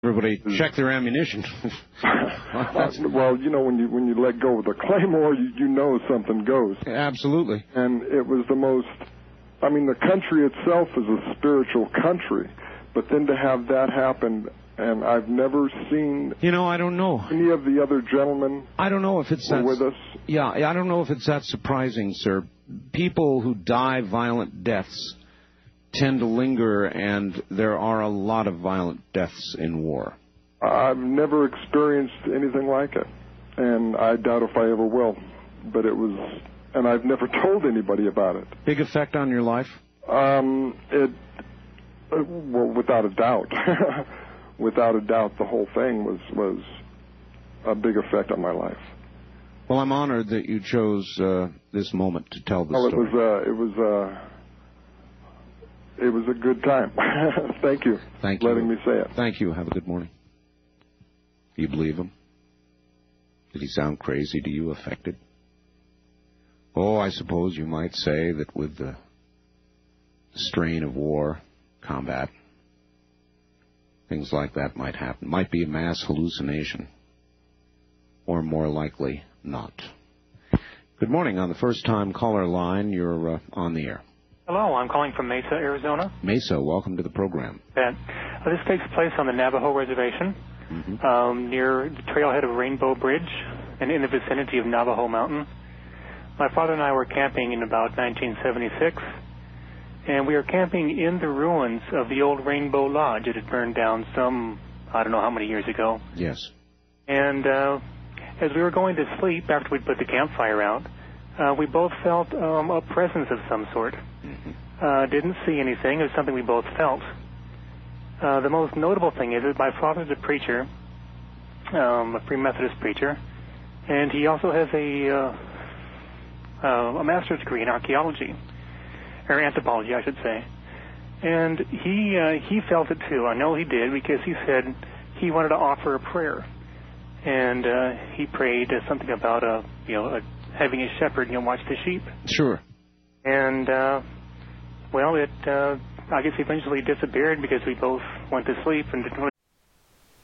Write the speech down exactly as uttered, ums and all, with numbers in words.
Everybody check their ammunition. Well, you know, when you when you let go of the claymore, you, you know something goes. Absolutely. And it was the most, I mean, the country itself is a spiritual country, but then to have that happen, and I've never seen... You know, I don't know. Any of the other gentlemen I don't know if it's that, with us? Yeah, I don't know if it's that surprising, sir. People who die violent deaths tend to linger, and there are a lot of violent deaths in war. I've never experienced anything like it, and I doubt if I ever will. But it was, and I've never told anybody about it. Big effect on your life? Um, it, uh, well, without a doubt. Without a doubt, the whole thing was, was a big effect on my life. Well, I'm honored that you chose uh, this moment to tell the well, story. Well, it was, uh, it was, uh, It was a good time. Thank you Thank for letting you. me say it. Thank you. Have a good morning. Do you believe him? Did he sound crazy to you, affected? Oh, I suppose you might say that with the strain of war, combat, things like that might happen. Might be a mass hallucination. Or more likely, not. Good morning. On the first-time caller line, you're uh, on the air. Hello, I'm calling from Mesa, Arizona. Mesa, welcome to the program. Uh, this takes place on the Navajo Reservation, mm-hmm. um, near the trailhead of Rainbow Bridge, and in the vicinity of Navajo Mountain. My father and I were camping in about nineteen seventy-six, and we were camping in the ruins of the old Rainbow Lodge. It had burned down some, I don't know how many years ago. Yes. And uh, as we were going to sleep after we'd put the campfire out, uh, we both felt um, a presence of some sort. Mm-hmm. Uh, didn't see anything. It was something we both felt. Uh, the most notable thing is that my father's a preacher, um, a Free Methodist preacher, and he also has a uh, uh, a master's degree in archaeology, or anthropology, I should say. And he uh, he felt it too. I know he did, because he said he wanted to offer a prayer, and uh, he prayed uh, something about a you know a, having a shepherd you know watch the sheep. Sure. And uh, well, it uh, I guess eventually disappeared because we both went to sleep and didn't really